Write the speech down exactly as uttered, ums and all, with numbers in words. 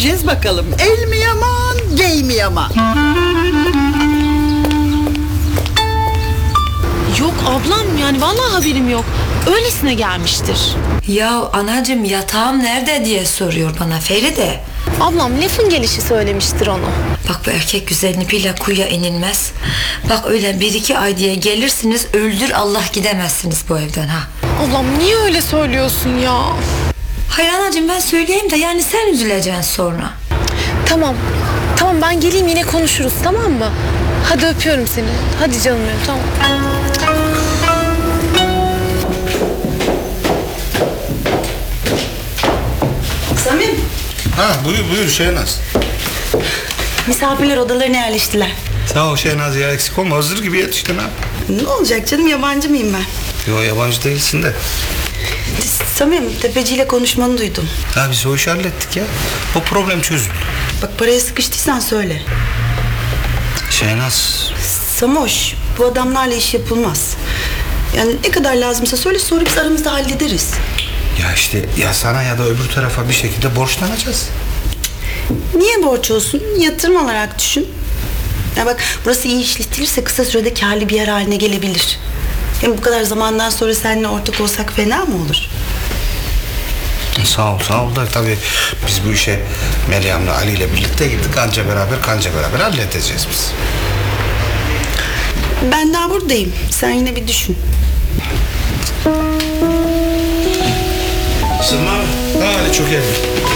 göreceğiz bakalım. El mi yaman, gey mi yaman? Yok ablam, yani vallahi haberim yok. Öylesine gelmiştir. Ya anacığım, yatağım nerede diye soruyor bana Feride. Ablam lafın gelişi söylemiştir onu. Bak, bu erkek güzelini bile kuyuya inilmez. Bak, öyle bir iki ay diye gelirsiniz, öldür Allah gidemezsiniz bu evden ha. Ablam niye öyle söylüyorsun ya? Hayır anacığım, ben söyleyeyim de yani sen üzüleceksin sonra. Tamam. Tamam, ben geleyim, yine konuşuruz, tamam mı? Hadi öpüyorum seni. Hadi canım benim, tamam. Samim, Ha, buyur buyur Şehnaz. misafirler odalarına yerleştiler. Sağ ol Şehnaz ya, eksik olma, hazır gibi yetiştin ha. Ne olacak canım, yabancı mıyım ben? Yo, yabancı değilsin de. Samim, tefeciyle konuşmanı duydum. Ha, biz o işi hallettik ya. O problem çözüldü. Bak, paraya sıkıştıysan söyle. Şehnaz, Samoş, bu adamlarla iş yapılmaz. Yani ne kadar lazımsa söyle, sonra biz aramızda hallederiz. ya işte ya sana ya da öbür tarafa bir şekilde borçlanacağız. Niye borç olsun? Yatırım olarak düşün. Ya bak, burası iyi işletilirse kısa sürede kârlı bir yer haline gelebilir. Hem bu kadar zamandan sonra seninle ortak olsak fena mı olur? Sağ ol sağ ol da tabii biz bu işe Meryem'le Ali ile birlikte gittik, anca beraber kanca beraber halledeceğiz biz. Ben daha buradayım. Sen yine bir düşün. Sırma, hadi çok iyi.